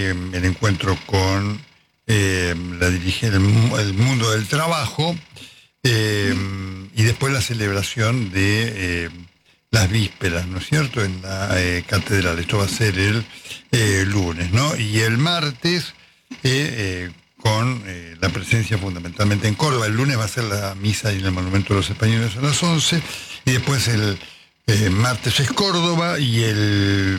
el encuentro con el mundo del trabajo, y después la celebración de las vísperas, ¿no es cierto?, en la catedral. Esto va a ser el lunes, ¿no? Y el martes, con la presencia fundamentalmente en Córdoba. El lunes va a ser la misa en el Monumento de los Españoles a las 11, y después el martes es Córdoba, y el